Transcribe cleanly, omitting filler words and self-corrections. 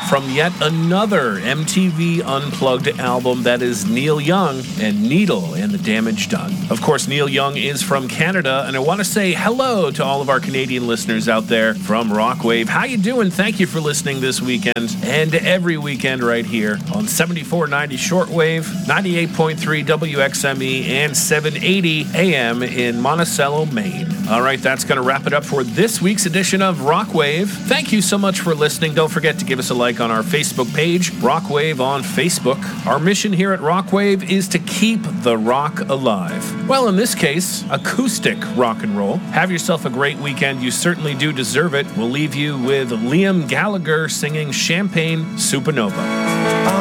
from yet another MTV Unplugged album, that is Neil Young and Needle and the Damage Done. Of course, Neil Young is from Canada, and I want to say hello to all of our Canadian listeners out there from Rockwave. How you doing? Thank you for listening this weekend and every weekend right here on 7490 shortwave, 98.3 WXME, and 780 AM in Monticello, Maine. All right, that's going to wrap it up for this week's edition of Rockwave. Thank you so much for listening. Don't forget to give us a like on our Facebook page, Rockwave on Facebook. Our mission here at Rockwave is to keep the rock alive. Well, in this case, acoustic rock and roll. Have yourself a great weekend. You certainly do deserve it. We'll leave you with Liam Gallagher singing Champagne Supernova.